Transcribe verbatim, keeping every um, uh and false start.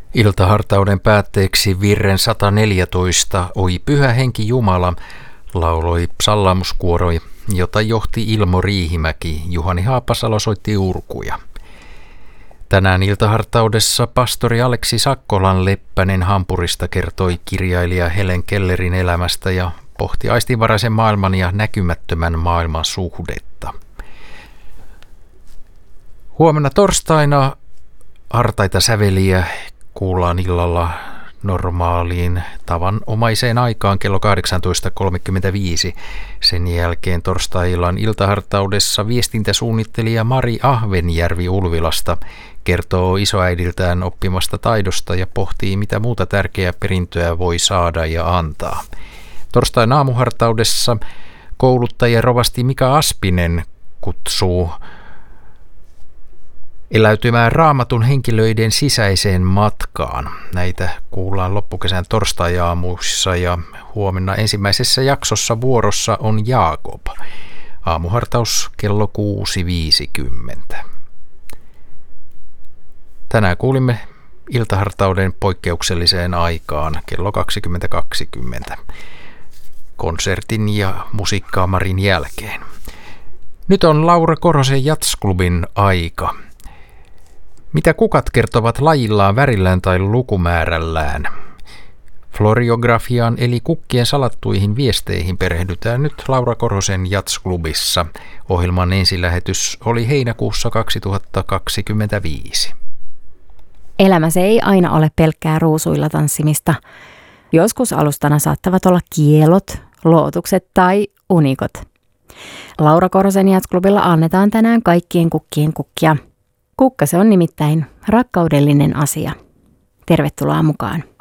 Iltahartauden päätteeksi virren sata neljätoista Oi pyhä henki Jumala lauloi psalmuskuoro, jota johti Ilmo Riihimäki. Juhani Haapasalo soitti urkuja. Tänään iltahartaudessa pastori Aleksi Sakkolan Leppänen Hampurista kertoi kirjailija Helen Kellerin elämästä ja pohti aistinvaraisen maailman ja näkymättömän maailman suhdetta. Huomenna torstaina hartaita säveliä kuullaan illalla normaaliin tavanomaiseen aikaan kello kahdeksantoista kolmekymmentäviisi. Sen jälkeen torstai-illan iltahartaudessa viestintäsuunnittelija Mari Ahvenjärvi Ulvilasta kertoo isoäidiltään oppimasta taidosta ja pohtii, mitä muuta tärkeää perintöä voi saada ja antaa. Torstain aamuhartaudessa kouluttaja rovasti Mika Aspinen kutsuu eläytymään Raamatun henkilöiden sisäiseen matkaan. Näitä kuullaan loppukesän torstai-aamuissa ja huomenna ensimmäisessä jaksossa vuorossa on Jaakob. Aamuhartaus kello kuusi viisikymmentä. Tänään kuulimme iltahartauden poikkeukselliseen aikaan kello kaksikymmentä kaksikymmentä konsertin ja musiikkaamarin jälkeen. Nyt on Laura Korosen Jatsklubin aika. Mitä kukat kertovat lajillaan, värillään tai lukumäärällään? Floriografiaan eli kukkien salattuihin viesteihin perehdytään nyt Laura Korosen Jatsklubissa. Ohjelman ensilähetys oli heinäkuussa kaksituhattakaksikymmentäviisi. Elämä se ei aina ole pelkkää ruusuilla tanssimista. Joskus alustana saattavat olla kielot, lootukset tai unikot. Laura Korosen Jatsklubilla annetaan tänään kaikkien kukkien kukkia. Kukka se on nimittäin rakkaudellinen asia. Tervetuloa mukaan.